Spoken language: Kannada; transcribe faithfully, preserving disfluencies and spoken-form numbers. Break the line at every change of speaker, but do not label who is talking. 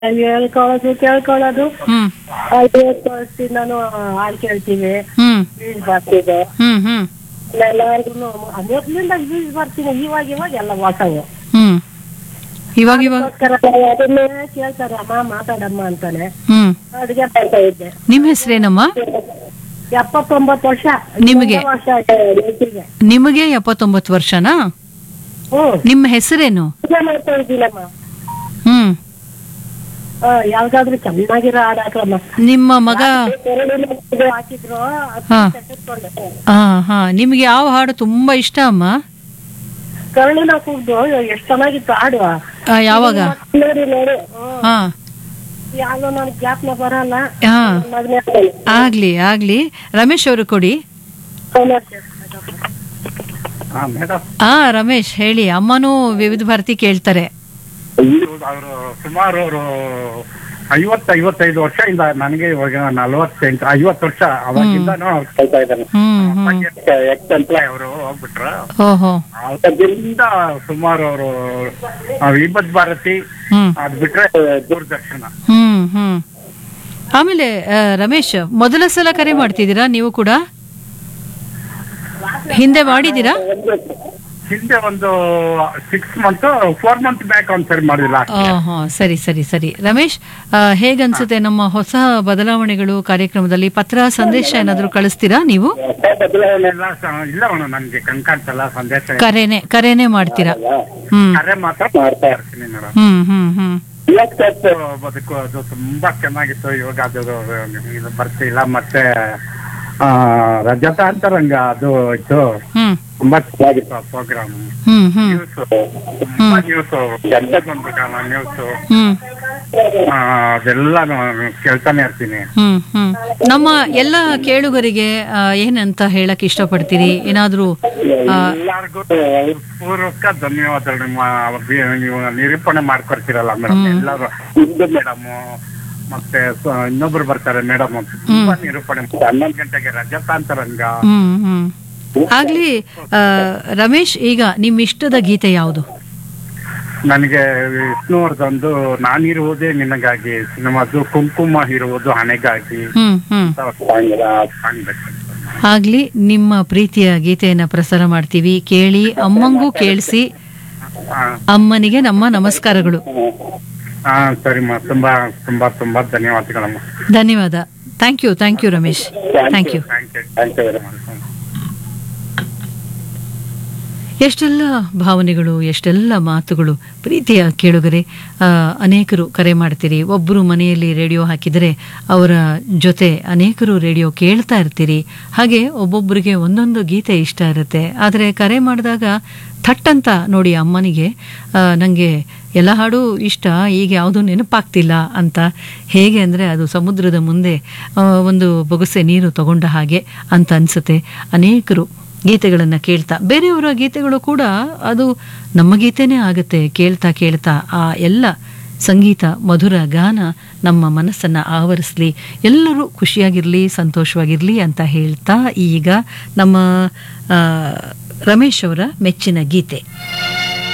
ಹೇಳ್ಕೊಳ್ಳೋದು ಕೇಳ್ಕೊಳ್ಳೋದು.
ಹ್ಮ್
ಐವತ್ತು ವರ್ಷದಿಂದಾನು ಹಾಡು ಕೇಳ್ತೀವಿ.
ಹ್ಮ್
ಬೀಜ್ ಬರ್ತಿದೆ
ಹ್ಮ್ ಹ್ಮ್
ಎಲ್ಲಾರ್ಗು ಮೊದ್ಲಿಂದ ಬೀಜ್ ಬರ್ತೀನಿ. ಇವಾಗ ಇವಾಗ ಎಲ್ಲ ಹೊಸವು.
ಹ್ಮ್ ಇವಾಗ ಇವಾಗ
ಅದಕ್ಕೋಸ್ಕರ ಅದನ್ನೇ ಕೇಳ್ತಾರೆ, ಅಮ್ಮ ಮಾತಾಡಮ್ಮ ಅಂತಾನೆ.
ಹ್ಮ್
ಅಡ್ಗೆ ಮಾಡ್ತಾ ಇದ್ದೆ.
ನಿಮ್ ಹೆಸರೇನಮ್ಮ?
ಎಪ್ಪತ್ತೊಂಬತ್ತು ವರ್ಷ.
ನಿಮಗೆ?
ಇನ್ನೊಂದು ವರ್ಷ ಆಯ್ತು ವಯಸ್ಸಿಗೆ.
ನಿಮಗೆ ಎಪ್ಪತ್ತೊಂಬತ್ತು ವರ್ಷನಾ?
ಹ್ಮ್
ನಿಮ್ಮ ಹೆಸರೇನು?
ಪೂಜೆ ಮಾಡ್ತಾ ಇದ್ದೀನಮ್ಮ.
ಹ್ಮ್
ಯಾವ್ದಾದ್ರು ಚೆನ್ನಾಗಿರೋ ಹಾಡು ಹಾಕಮ್ಮ.
ನಿಮ್ಮ ಮಗ
ಹಾಕಿದ್ರು
ಹಾ.
ತೆಗೆದುಕೊಂಡೆ.
ಹಾ ಹಾ ನಿಮ್ಗೆ ಯಾವ ಹಾಡು ತುಂಬಾ ಇಷ್ಟ ಅಮ್ಮ?
ಕರುಳಿನ ಕೂಗ್ದು ಎಷ್ಟ್ ಚೆನ್ನಾಗಿತ್ತು ಹಾಡು.
ಆ, ಯಾವಾಗ?
ನೋಡಿ ನೋಡಿ.
ಹಾ
ಯಾವ್ದೋ ನನ್ ಜ್ಞಾಪನ ಬರಲ್ಲ.
ಹಾ
ಮಗನೇ
ಆಗ್ಲಿ ಆಗ್ಲಿ. ರಮೇಶ್ ಅವರು ಕೊಡಿ.
ಮೇಡಮ್
ಹಾ ರಮೇಶ್ ಹೇಳಿ. ಅಮ್ಮನೂ ವಿವಿಧ ಭಾರತಿ ಕೇಳ್ತಾರೆ.
ಅವರು ಸುಮಾರು ಅವರು ಐವತ್ತು ಐವತ್ತೈದು ವರ್ಷದಿಂದ ನನಗೆ ಇವಾಗ ನಲ್ವತ್ತೆಂಟು ಐವತ್ತು ವರ್ಷ ಅವಾಗಿಂದಾನು ಅವ್ರು ಕೇಳ್ತಾ ಇದ್ದಾನೆ.
ಹ್ಮ್ ಹ್ಮ್
ಎಕ್ಸ್ ಎಂಪ್ಲಾಯ್ ಅವರು ಹೋಗ್ಬಿಟ್ರು.
ಓಹೋ
ಅದರಿಂದ ಸುಮಾರು ಅವರು ವಿಭತ್ ಭಾರತಿ
ಹ್ಮ್
ಅದ್ ಬಿಟ್ರೆ ದೂರದರ್ಶನ.
ಹ್ಮ್ ಹ್ಮ್ ಆಮೇಲೆ ಆ, ರಮೇಶ್ ಮೊದಲ ಸಲ ಕರೆ ಮಾಡ್ತಿದ್ದೀರಾ ನೀವು ಕೂಡ? ಹಿಂದೆ ಮಾಡಿದ್ದೀರಾ?
ಹಿಂದೆ ಒಂದು six month four month back ಒಂದ್ಸರಿ ಮಾಡಿಲ್ಲ.
ಹಾ ಸರಿ ಸರಿ ಸರಿ. ರಮೇಶ್ ಆ, ಹೇಗನ್ಸುತ್ತೆ ನಮ್ಮ ಹೊಸ ಬದಲಾವಣೆಗಳು ಕಾರ್ಯಕ್ರಮದಲ್ಲಿ? ಪತ್ರ ಸಂದೇಶ ಏನಾದ್ರು ಕಳಿಸ್ತೀರಾ ನೀವು?
ಬದಲಾವಣೆ ಎಲ್ಲ ಸ- ಇಲ್ಲ ಅವನು ನನ್ಗೆ ಕಣ್ಕಾಣ್ಸಲ್ಲ ಸಂದೇಶ.
ಕರೆನೆ ಕರೆನೆ ಮಾಡ್ತೀರಾ? ಹ್ಮ್
ಕರೆ ಮಾತ್ರ ಮಾಡ್ತಾ ಇರ್ತೀನಿ ಮೇಡಮ್.
ಹ್ಮ್ ಹ್ಮ್ ಹ್ಮ್
ಇವತ್ತು ಬದುಕು ಅದು ತುಂಬಾ ಚೆನ್ನಾಗಿತ್ತು. ಇವಾಗ ಅದು ಇದು ಬರ್ತಿಲ್ಲ. ಮತ್ತೆ ಆ ರಜತ ಅಂತರಂಗ ಅದು ಇತ್ತು.
ಹ್ಮ್
ತುಂಬಾ ಚೆನ್ನಾಗಿತ್ತು ಆ ಪ್ರೋಗ್ರಾಮ್.
ಹ್ಮ್ ಹ್ಮ್
ನ್ಯೂಸ್ ತುಂಬಾ ನ್ಯೂಸ್ ಎಂಟದೊಂದು ಕಾಲ ನ್ಯೂಸ್
ಹ್ಮ್
ಅದೆಲ್ಲ ಕೇಳ್ತಾನೆ ಇರ್ತೀನಿ.
ಹ್ಮ್ ಹ್ಮ್ ನಮ್ಮ ಎಲ್ಲ ಕೇಳುಗರಿಗೆ ಆ, ಏನಂತ ಹೇಳಕ್ ಇಷ್ಟಪಡ್ತೀರಿ? ಏನಾದ್ರೂ ಆ,
ಎಲ್ಲಾರ್ಗು ಪೂರ್ವಕ ಧನ್ಯವಾದಗಳು. ನಿಮ್ಮ ಬಿ- ನೀವು ನಿರೂಪಣೆ ಮಾಡ್ಕೊಡ್ತೀರಲ್ಲ ಮೇಡಮ್. ಎಲ್ಲರೂ ಇಂದು ಮೇಡಮ್ ಮತ್ತೆ ಸ- ಇನ್ನೊಬ್ರು ಬರ್ತಾರೆ ಮೇಡಮ್. ತುಂಬಾ ನಿರೂಪಣೆ ಮಾಡ್ತಾರೆ. ಹನ್ನೊಂದು ಗಂಟೆಗೆ ರಜತಾಂತರಂಗ.
ಹ್ಮ್ ಹ್ಮ್ ಆಗ್ಲಿ. ಆ, ರಮೇಶ್ ಈಗ ನಿಮ್ ಇಷ್ಟದ ಗೀತೆ ಯಾವುದು?
ನನಗೆ ವಿಷ್ಣುವರ್ಧನ್ದು ನಾನಿರುವುದೇ ನಿನಗಾಗಿ ಸಿನಿಮಾದು ಕುಂಕುಮ ಇರುವುದು ಹಣೆಗಾಗಿ
ಹ್ಮ್ ಹ್ಮ್
ಸಾಂಗ್ ಬೇಕು.
ಆಗ್ಲಿ, ನಿಮ್ಮ ಪ್ರೀತಿಯ ಗೀತೆಯನ್ನ ಪ್ರಸಾರ ಮಾಡ್ತೀವಿ, ಕೇಳಿ. ಅಮ್ಮಂಗೂ ಕೇಳಿಸಿ.
ಹಾ
ಅಮ್ಮನಿಗೆ ನಮ್ಮ ನಮಸ್ಕಾರಗಳು.
ಹಾ ಸರಿಮ್ಮ. ತುಂಬಾ ತುಂಬಾ ತುಂಬಾ ಧನ್ಯವಾದಗಳಮ್ಮ.
ಧನ್ಯವಾದ. Thank you thank you Ramesh. Thank you.
Thank you thank you very much.
ಎಷ್ಟೆಲ್ಲ ಭಾವನೆಗಳು, ಎಷ್ಟೆಲ್ಲ ಮಾತುಗಳು. ಪ್ರೀತಿಯ ಕೇಳುಗರೆ, ಆ, ಅನೇಕರು ಕರೆ ಮಾಡ್ತೀರಿ. ಒಬ್ಬರು ಮನೆಯಲ್ಲಿ ರೇಡಿಯೋ ಹಾಕಿದರೆ ಅವರ ಜೊತೆ ಅನೇಕರು ರೇಡಿಯೋ ಕೇಳ್ತಾ ಇರ್ತೀರಿ. ಹಾಗೆ ಒಬ್ಬೊಬ್ಬರಿಗೆ ಒಂದೊಂದು ಗೀತೆ ಇಷ್ಟ ಇರುತ್ತೆ. ಆದರೆ ಕರೆ ಮಾಡಿದಾಗ ಥಟ್ಟಂತ ನೋಡಿ ಅಮ್ಮನಿಗೆ ನನಗೆ ಎಲ್ಲ ಹಾಡು ಇಷ್ಟ, ಈಗ ಯಾವುದೂ ನೆನಪಾಗ್ತಿಲ್ಲ ಅಂತ. ಹೇಗೆ ಅಂದರೆ ಅದು ಸಮುದ್ರದ ಮುಂದೆ ಆ, ಒಂದು ಬೊಗಸೆ ನೀರು ತಗೊಂಡ ಹಾಗೆ ಅಂತ ಅನಿಸುತ್ತೆ. ಅನೇಕರು ಗೀತೆಗಳನ್ನು ಕೇಳ್ತಾ, ಬೇರೆಯವರ ಗೀತೆಗಳು ಕೂಡ ಅದು ನಮ್ಮ ಗೀತೆನೇ ಆಗುತ್ತೆ ಕೇಳ್ತಾ ಕೇಳ್ತಾ. ಆ ಎಲ್ಲ ಸಂಗೀತ ಮಧುರ ಗಾನ ನಮ್ಮ ಮನಸ್ಸನ್ನು ಆವರಿಸಲಿ, ಎಲ್ಲರೂ ಖುಷಿಯಾಗಿರಲಿ, ಸಂತೋಷವಾಗಿರಲಿ ಅಂತ ಹೇಳ್ತಾ ಈಗ ನಮ್ಮ ಆ, ರಮೇಶ್ ಅವರ ಮೆಚ್ಚಿನ ಗೀತೆ.